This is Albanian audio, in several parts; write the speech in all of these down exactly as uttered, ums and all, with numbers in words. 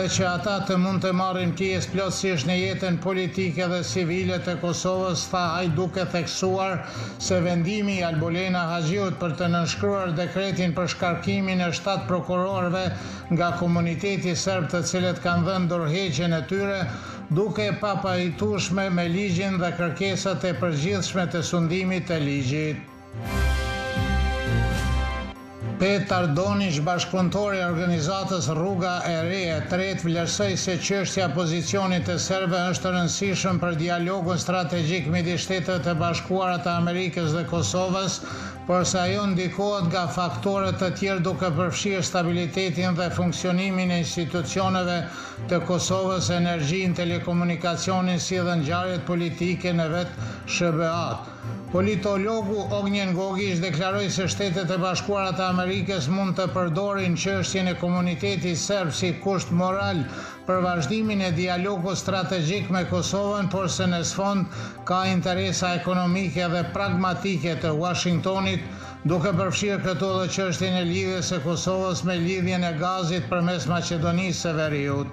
që ata të mund të marrin pjesë plotësisht në jetën politike dhe civile të Kosovës, tha ai duke theksuar se vendimi i Albulena Haxhiut për të nënshkruar dekretin për shkarkimin e shtatë prokurorëve nga komuniteti serb të cilët kanë dhënë dorëheqjen e tyre duke papajtueshme me ligjin dhe kërkesat e përgjithshme të sundimit të ligjit. Petar Donić, bashkëpunëtori i organizatës Rruga e Re e tretë, vlerësoi se çështja e pozicionit të serbëve është e rëndësishme për dialogun strategjik midis Shtetet e Bashkuara të Amerikës dhe Kosovës, por se ajo ndikohet nga faktore të tjerë duke përfshirë stabilitetin dhe funksionimin e institucioneve të Kosovës, energjinë, telekomunikacionin si dhe ngjarjet politike në vetë S B A-t. Politologu Ognjen Gogić deklaroi se Shtetet e Bashkuara të Amerikës mund të përdorin çështjen e komunitetit serb si kusht moral për vazhdimin e dialogut strategjik me Kosovën, por se në sfond ka interesa ekonomike dhe pragmatike të Washingtonit, duke përfshirë këto dhe çështjen e lidhjes së Kosovës me lidhjen e gazit përmes Maqedonisë së Veriut.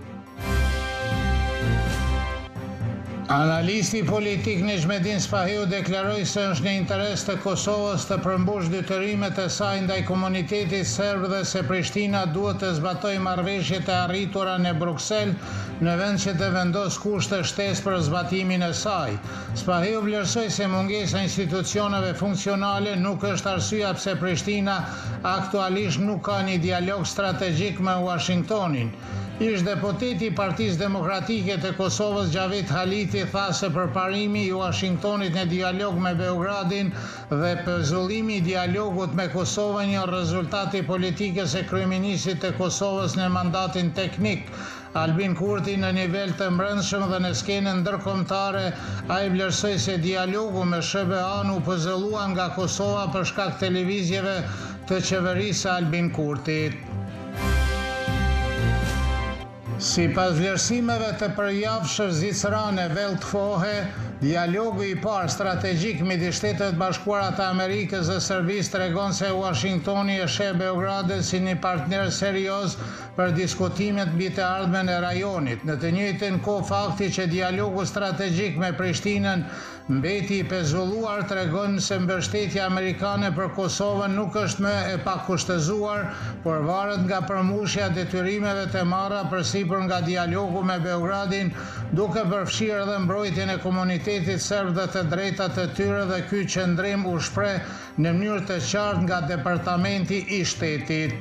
Analisti politik Nexhmedin Spahiu deklaroi se është në interes të Kosovës të përmbush detyrimet e saj ndaj komunitetit serb dhe se Prishtina duhet të zbatojë marrëveshjet e arritura në Bruksel në vend që të vendos kushte shtesë për zbatimin e saj. Spahiu vlerësoi se mungesa e institucioneve funksionale nuk është arsyeja pse Prishtina aktualisht nuk ka një dialog strategjik me Washingtonin. Ish deputeti i Partisë Demokratike të Kosovës Xhavit Haliti tha se përparimi i Washingtonit në dialog me Beogradin dhe pezullimi i dialogut me Kosovën janë rezultati i politikës e kryeministit të Kosovës në mandatin teknik Albin Kurti në nivel të brendshëm dhe në skenën ndërkombëtare. Ai vlerësoi se dialogu me S B A-n u pezulluan nga Kosova për shkak të lëvizjeve të qeverisë së Albin Kurtit. Sipas vlerësimeve të përjavshme zicrane Weltwoche, dialogu i parë strategjik midis Shtetet Bashkuara të Amerikës dhe Serbisë tregon se Washingtoni e sheh Beogradin si një partner serioz për diskutimet mbi të ardhmen e rajonit. Në të njëjtën kohë, fakti që dialogu strategjik me Prishtinën mbeti i pezulluar tregon se mbështetja amerikane për Kosovën nuk është më e pakushtëzuar, por varet nga përmbushja e detyrimeve të marra përsipër nga dialogu me Beogradin, duke përfshirë edhe mbrojtjen e komunitetit serb dhe të drejtat e tyre, dhe ky qëndrim u shpreh në mënyrë të qartë nga Departamenti i Shtetit.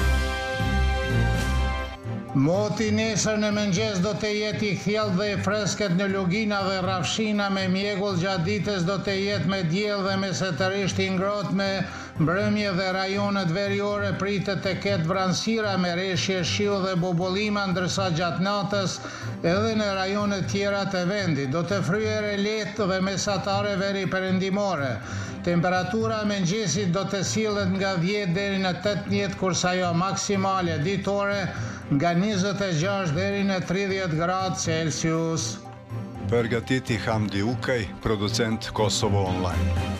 Moti nesër në mëngjes do të jetë i thjellë dhe i freskët në Lugina dhe Rafshina me mjegull, gjatë ditës do të jetë me diell dhe mesetërisht i ngrohtë me mbrëmje dhe rajonet veriore pritet të ketë vranësira me reshje, shiu dhe bobollima, ndërsa gjatë natës edhe në rajonet tjera të vendit do të fryerë lehtë dhe mesatare veri perëndimore. Temperatura e mëngjesit do të sillet nga dhjetë deri në tetëmbëdhjetë, kurse ajo maksimale ditore nga njëzet e gjashtë deri në tridhjetë gradë Celsius. Përgatiti Hamdi Ukaj, producent Kosovo Online.